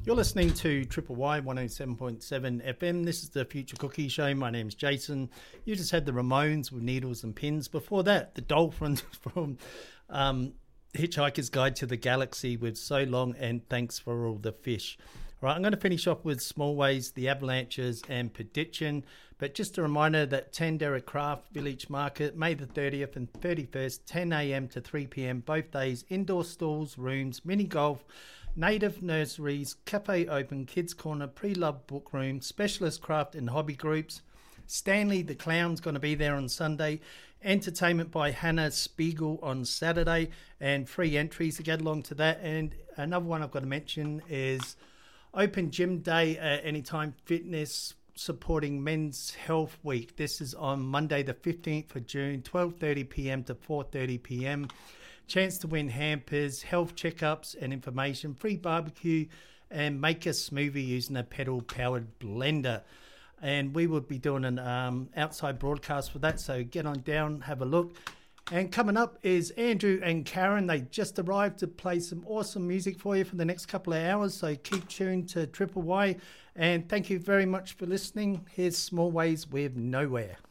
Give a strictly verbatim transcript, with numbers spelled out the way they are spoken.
You're listening to Triple Y one oh seven point seven F M. This is the Future Cookie Show. My name's Jason. You just had the Ramones with Needles and Pins. Before that, the Dolphins from um, Hitchhiker's Guide to the Galaxy with So Long and Thanks for All the Fish. All right, I'm going to finish off with Smallways, The Avalanches and Prediction. But just a reminder that Tandera Craft Village Market, May the thirtieth and thirty-first, ten a.m. to three p.m. both days, indoor stalls, rooms, mini golf, native nurseries, cafe open, kids corner, pre-loved book room, specialist craft and hobby groups. Stanley the Clown's going to be there on Sunday. Entertainment by Hannah Spiegel on Saturday, and free entries to get along to that. And another one I've got to mention is Open Gym Day at Anytime Fitness, supporting Men's Health Week. This is on Monday the fifteenth of June, twelve thirty p.m. to four thirty p.m. Chance to win hampers, health checkups and information, free barbecue, and make a smoothie using a pedal-powered blender. And we will be doing an um, outside broadcast for that, so get on down, have a look. And coming up is Andrew and Karen. They just arrived to play some awesome music for you for the next couple of hours, so keep tuned to Triple Y. And thank you very much for listening. Here's Smallways with Nowhere.